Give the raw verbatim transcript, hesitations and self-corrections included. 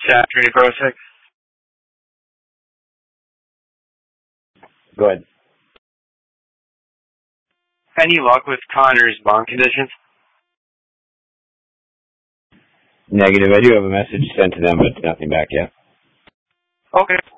Saturday Brosec. Go ahead. Any luck with Connor's bond conditions? Negative. I do have a message sent to them, but nothing back yet. Okay.